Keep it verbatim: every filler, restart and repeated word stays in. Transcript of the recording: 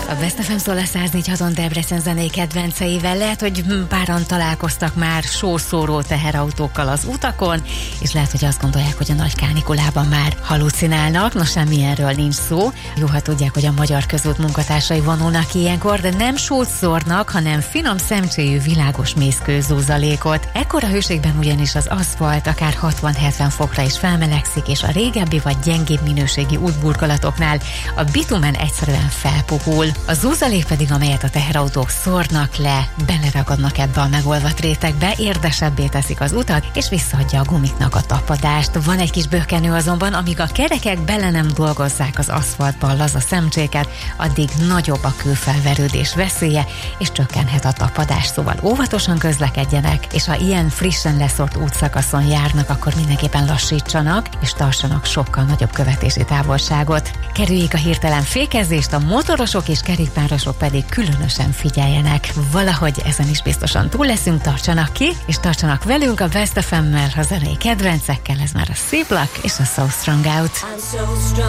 A Best ef em szól a száz négy pont hat Debrecen zenei kedvenceivel. Lehet, hogy páran találkoztak már sószóró teherautókkal az utakon, és lehet, hogy azt gondolják, hogy a nagy kánikulában már halucinálnak. Nos, semmilyenről nincs szó. Jó, ha tudják, hogy a Magyar Közút munkatársai vonulnak ilyenkor, de nem sót szórnak, hanem finom szemcséjű világos mészkőzúzalékot. Ekkora hőségben ugyanis az aszfalt akár hatvan-hetven fokra is felmelegszik, és a régebbi vagy gyengébb minőségi útburkolatoknál a bitumen egyszerűen felpuhul. A zúzalék pedig, amelyet a teherautók szórnak le, beleragadnak ebbe a megolvadt rétegbe, érdesebbé teszik az utat, és visszaadja a gumiknak a tapadást. Van egy kis bökkenő azonban, amíg a kerekek bele nem dolgozzák az aszfaltba a laza szemcséket, addig nagyobb a kőfelverődés veszélye, és csökkenhet a tapadás, szóval óvatosan közlekedjenek, és ha ilyen frissen leszórt útszakaszon járnak, akkor mindenképpen lassítsanak, és tartsanak sokkal nagyobb követési távolságot. Kerüljék a hirtelen fékezést, a motorosok és kerékpárosok pedig különösen figyeljenek. Valahogy ezen is biztosan túl leszünk, tartsanak ki, és tartsanak velünk a Best ef emmel, a zenei kedvencekkel, ez már a Szép Lak és a So Strung Out.